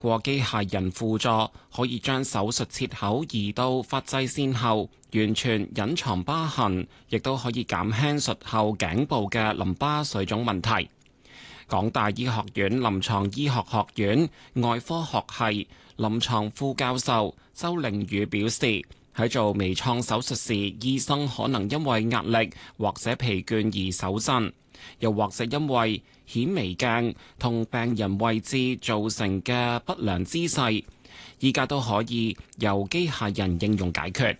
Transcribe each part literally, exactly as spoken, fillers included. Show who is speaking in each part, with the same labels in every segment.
Speaker 1: 過機械人輔助，可以將手術切口移到髮際線後，完全隱藏疤痕，亦都可以減輕術後頸部嘅淋巴水腫問題。港大醫學院臨床醫學學院外科學系臨床副教授周令宇表示，喺做微創手術時，醫生可能因為壓力或者疲倦而手震，又或者因為顯微鏡同病人位置造成嘅不良姿勢，依家都可以由機械人應用解決。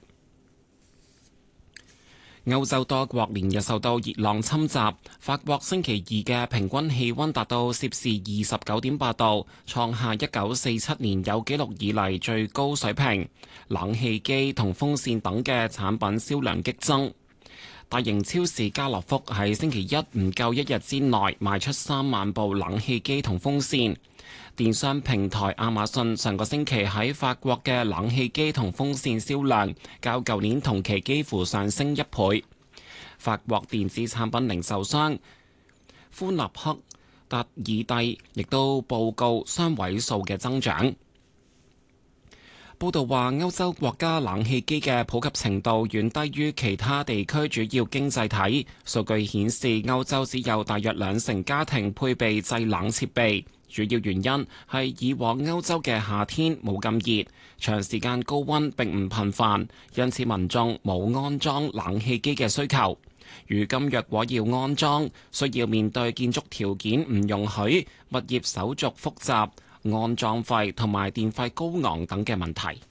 Speaker 1: 歐洲多國連日受到熱浪侵襲，法國星期二嘅平均氣溫達到攝氏二十九點八度，創下一九四七年有紀錄以嚟最高水平。冷氣機同風扇等嘅產品銷量激增。大型超市家樂福喺星期一唔夠一日之內賣出三萬部冷氣機同風扇。電商平台亞馬遜上個星期喺法國嘅冷氣機同風扇銷量較舊年同期幾乎上升一倍。法國電子產品零售商富納克達爾蒂亦都報告雙位數嘅增長。報道話，歐洲國家冷氣機嘅普及程度遠低於其他地區主要經濟體。數據顯示，歐洲只有大約兩成家庭配備製冷設備。主要原因係以往歐洲嘅夏天冇咁熱，長時間高溫並唔頻繁，因此民眾冇安裝冷氣機嘅需求。如今若果要安裝，需要面對建築條件唔容許、物業手續複雜、安裝費同埋電費高昂等嘅問題。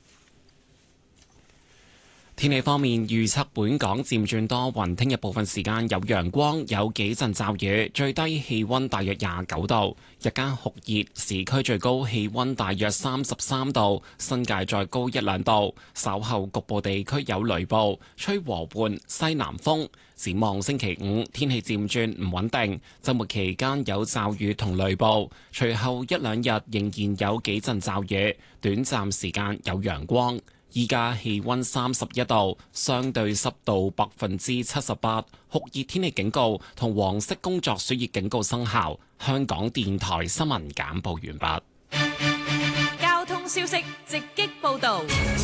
Speaker 1: 天氣方面，預測本港漸轉多雲，聽日部分時間有陽光，有幾陣驟雨，最低氣溫大約廿九度，日間酷熱，市區最高氣溫大約三十三度，新界再高一兩度。稍後局部地區有雷暴，吹和緩西南風。展望星期五，天氣漸轉唔穩定，週末期間有驟雨同雷暴，隨後一兩日仍然有幾陣驟雨，短暫時間有陽光。依家氣溫三十一度，相對濕度百分之七十八，酷熱天氣警告同黃色工作暑熱警告生效。香港電台新聞簡報完畢。
Speaker 2: 交通消息直擊報道。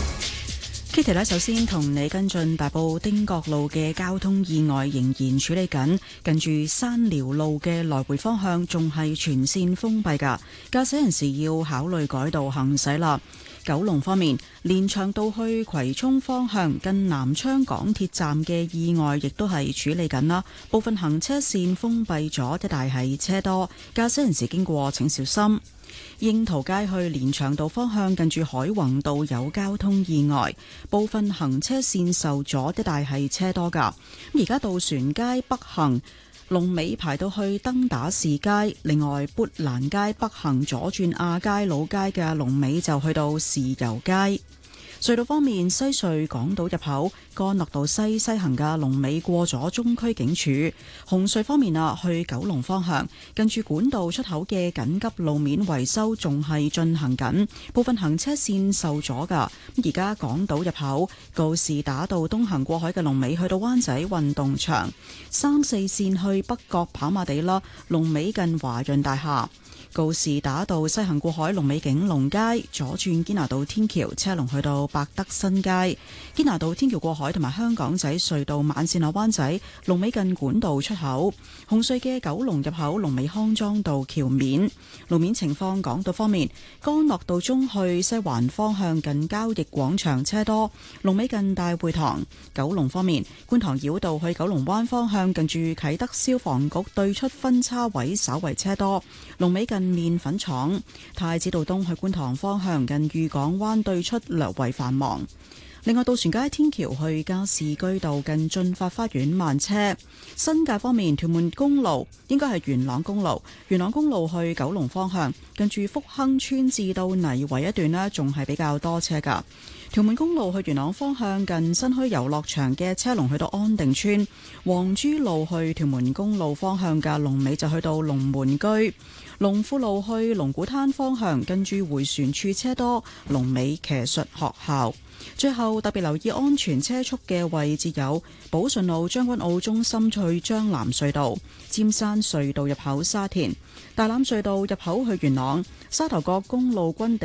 Speaker 3: Kitty 咧，首先同你跟進大埔汀角路嘅交通意外仍然處理緊，近住山寮路嘅來回方向仲係全線封閉㗎，駕駛人士要考慮改道行駛啦。九龍方面，連翔道去葵涌方向近南昌港鐵站嘅意外亦都係處理緊啦，部分行車線封閉咗，一帶係車多，駕駛人士經過請小心。櫻桃街去連翔道方向近住海泓道有交通意外，部分行車線受阻，一帶係車多噶。而家渡船街北行龍尾排到去登打士街，另外砵蘭街北行左轉亞皆老街嘅龍尾就去到豉油街。隧道方面，西隧港島入口干諾道西西行嘅龍尾過咗中區警署。紅隧方面啊，去九龍方向近住管道出口嘅緊急路面維修仲係進行緊，部分行車線受阻噶。而家港島入口告士打道東行過海嘅龍尾去到灣仔運動場，三四線去北角跑馬地啦，龍尾近華潤大廈。告士打道西行過海龍尾景隆街，左轉堅拿道天橋車龍去到百德新街。堅拿道天橋過海同埋香港仔隧道慢線落灣仔龍尾近管道出口。紅隧嘅九龍入口龍尾康莊道橋面。路面情況，港島方面，干諾道中去西環方向近交易廣場車多，龍尾近大會堂。九龍方面，觀塘繞道去九龍灣方向近住啟德消防局對出分叉位稍為車多，龍尾近麵粉廠。太子道東去觀塘方向近裕港灣對出略為繁忙。另外，渡船街天橋去加士居道近駿發花園慢車。新界方面，屯門公路應該係元朗公路，元朗公路去九龍方向近住福亨村至到泥圍一段呢，仲係比較多車噶。屯門公路去元朗方向近新墟遊樂場嘅車龍去到安定村。黃珠路去屯門公路方向嘅龍尾就去到龍門居。 龍富路去龍鼓灘方向，近住迴旋處車多；龍尾騎術學校。最後特別留意安全車速嘅位置有寶順路、將軍澳中心去將藍隧道、尖山隧道入口沙田、大欖隧道入口去元朗、沙頭角公路軍地